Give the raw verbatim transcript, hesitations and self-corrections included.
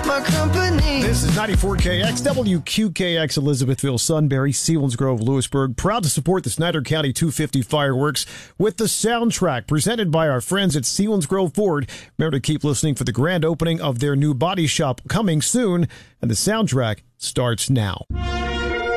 my company. This is ninety-four K X, W Q K X, Elizabethville, Sunbury, Selinsgrove, Lewisburg. Proud to support the Snyder County two fifty fireworks with the soundtrack presented by our friends at Selinsgrove Ford. Remember to keep listening for the grand opening of their new body shop coming soon, and the soundtrack starts now.